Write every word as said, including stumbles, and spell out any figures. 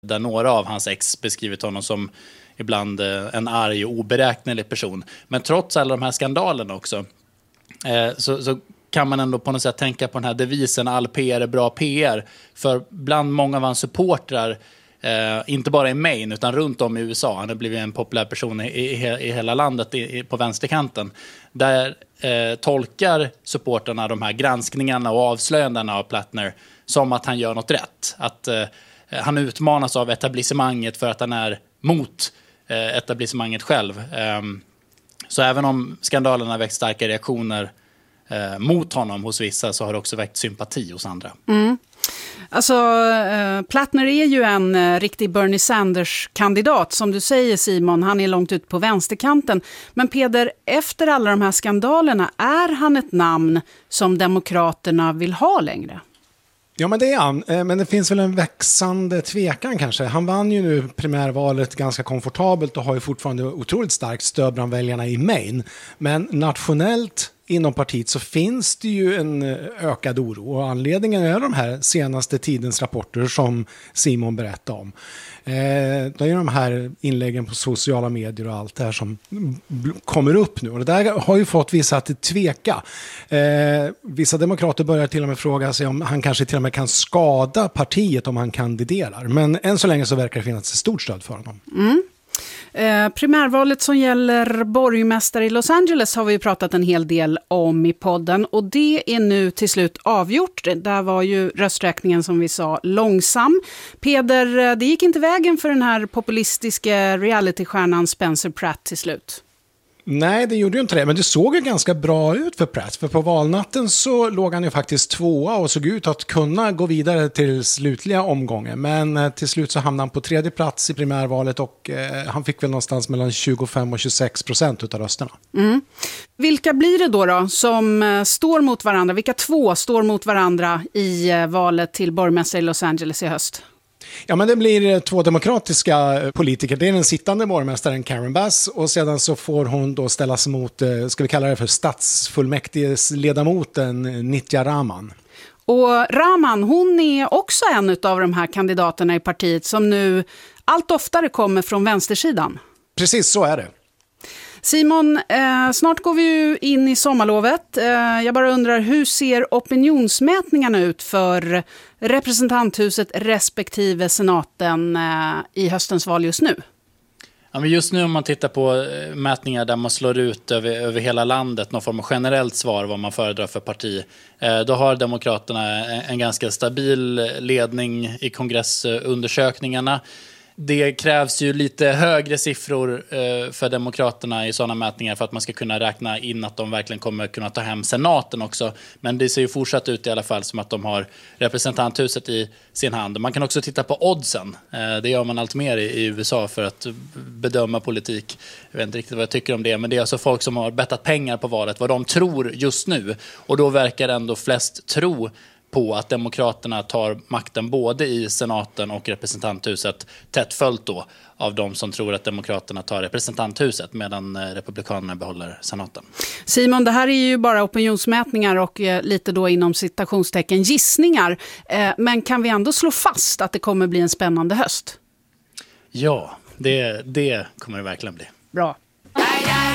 där några av hans ex beskrivit honom som ibland en arg och oberäknelig person. Men trots alla de här skandalerna också eh, så, så kan man ändå på något sätt tänka på den här devisen all P R är bra P R. För bland många av hans supportrar, eh, inte bara i Maine utan runt om i U S A, han har blivit en populär person i, i, i hela landet i, i, på vänsterkanten, där eh, tolkar supporterna de här granskningarna och avslöjandena av Plattner som att han gör något rätt. Att eh, han utmanas av etablissemanget för att han är mot eh, etablissemanget själv. Eh, så även om skandalerna väckt starka reaktioner eh, mot honom hos vissa, så har det också väckt sympati hos andra. Mm. Alltså, eh, Plattner är ju en eh, riktig Bernie Sanders-kandidat. Som du säger, Simon, han är långt ut på vänsterkanten. Men Peder, efter alla de här skandalerna, är han ett namn som demokraterna vill ha längre? Ja, men det är han. Men det finns väl en växande tvekan kanske. Han vann ju nu primärvalet ganska komfortabelt och har ju fortfarande otroligt starkt stöd bland väljarna i Maine. Men nationellt inom partiet så finns det ju en ökad oro, och anledningen är de här senaste tidens rapporter som Simon berättade om. Eh, det är ju de här inläggen på sociala medier och allt det här som kommer upp nu, och det där har ju fått vissa att tveka. Eh, vissa demokrater börjar till och med fråga sig om han kanske till och med kan skada partiet om han kandiderar, men än så länge så verkar det finnas ett stort stöd för honom. Mm. Eh, primärvalet som gäller borgmästare i Los Angeles har vi ju pratat en hel del om i podden, och det är nu till slut avgjort. Där var ju rösträkningen, som vi sa, långsam. Peder, det gick inte vägen för den här populistiska realitystjärnan Spencer Pratt till slut. Nej, det gjorde ju inte det, men det såg ju ganska bra ut för Pratt, för på valnatten så låg han ju faktiskt tvåa och såg ut att kunna gå vidare till slutliga omgången, men till slut så hamnade han på tredje plats i primärvalet, och eh, han fick väl någonstans mellan tjugofem och tjugosex procent utav rösterna. Mm. Vilka blir det då, då som eh, står mot varandra? Vilka två står mot varandra i eh, valet till borgmästare i Los Angeles i höst? Ja, men det blir två demokratiska politiker. Det är den sittande borgmästaren Karen Bass, och sedan så får hon då ställas mot, ska vi kalla det för stadsfullmäktigesledamoten Nitya Raman. Och Raman, hon är också en av de här kandidaterna i partiet som nu allt oftare kommer från vänstersidan. Precis, så är det. Simon, eh, snart går vi ju in i sommarlovet. Eh, jag bara undrar, hur ser opinionsmätningarna ut för representanthuset respektive senaten eh, i höstens val just nu? Ja, men just nu om man tittar på mätningar där man slår ut över, över hela landet någon form av generellt svar vad man föredrar för parti, eh, då har demokraterna en, en ganska stabil ledning i kongressundersökningarna. Det krävs ju lite högre siffror eh, för demokraterna i sådana mätningar för att man ska kunna räkna in att de verkligen kommer kunna ta hem senaten också. Men det ser ju fortsatt ut i alla fall som att de har representanthuset i sin hand. Man kan också titta på oddsen. Eh, det gör man allt mer i, i U S A för att bedöma politik. Jag vet inte riktigt vad jag tycker om det, men det är alltså folk som har bettat pengar på valet, vad de tror just nu. Och då verkar ändå flest tro på att demokraterna tar makten både i senaten och representanthuset, tätt följt då av de som tror att demokraterna tar representanthuset medan republikanerna behåller senaten. Simon, det här är ju bara opinionsmätningar och eh, lite då inom citationstecken gissningar. Eh, men kan vi ändå slå fast att det kommer bli en spännande höst? Ja, det, det kommer det verkligen bli. Bra.